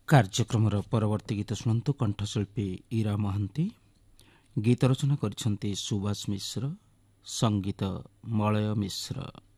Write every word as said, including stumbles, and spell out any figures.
କାର୍ଯ୍ୟକ୍ରମର ପରବର୍ତ୍ତୀ ଗୀତ ଶୁଣନ୍ତୁ। କଣ୍ଠଶିଳ୍ପୀ ଇରା ମହାନ୍ତି, ଗୀତ ରଚନା କରିଛନ୍ତି ସୁବାସ ମିଶ୍ର, ସଙ୍ଗୀତ ମଳୟ ମିଶ୍ର।